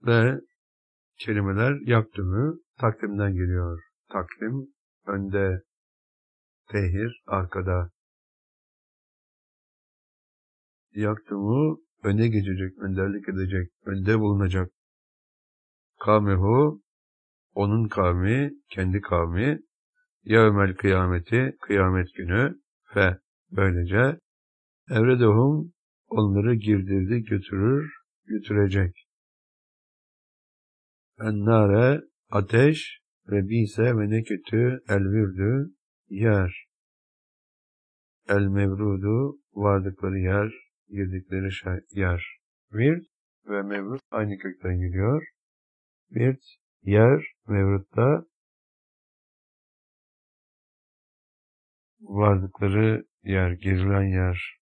Ve kelimeler yakdümü takdimden geliyor. Takdim, önde, tehir, arkada. Yakdümü öne geçecek, önderlik edecek, önde bulunacak. Kavmehu, onun kavmi, kendi kavmi, yevmel kıyameti, kıyamet günü ve böylece evredehum, onları girdirdi, götürecek. Ennare, ateş ve bise ve ne kötü elvirdü, yer. El mevrudu, vardıkları yer, girdikleri yer. Vird ve mevrut aynı kökten geliyor. Vird, yer, mevrutta vardıkları yer, girilen yer.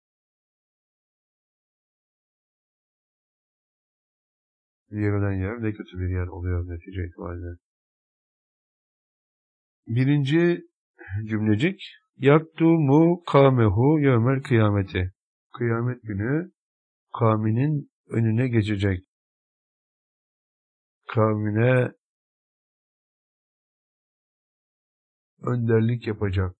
Girilen yer ne kötü bir yer oluyor netice itibariyle. Birinci cümlecik, yakdumu kâmehu yevmel kıyameti. Kıyamet günü kavminin önüne geçecek. Kavmine önderlik yapacak.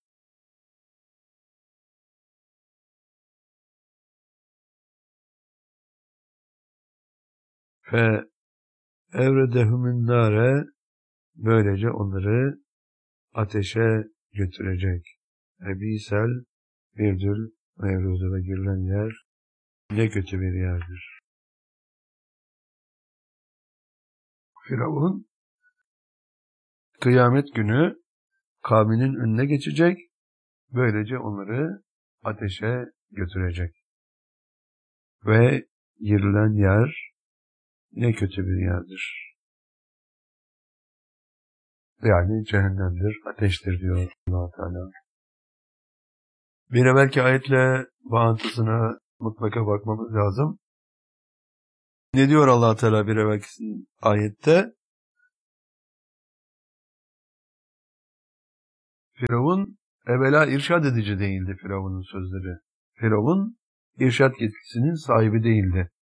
Ve evredehumün nâre, böylece onları ateşe götürecek. Ebisel virdül mevrudu ve girilen yer ne kötü bir yerdir. Firavun kıyamet günü kavminin önüne geçecek, böylece onları ateşe götürecek. Ve girilen yer ne kötü bir yerdir. Yani cehennemdir, ateştir diyor Allah Teala. Bir evvelki ayetle bağıntısına mutlaka bakmamız lazım. Ne diyor Allah Teala bir evvelki ayette? Firavun evvela irşad edici değildi Firavun'un sözleri. Firavun irşad yetkisinin sahibi değildi.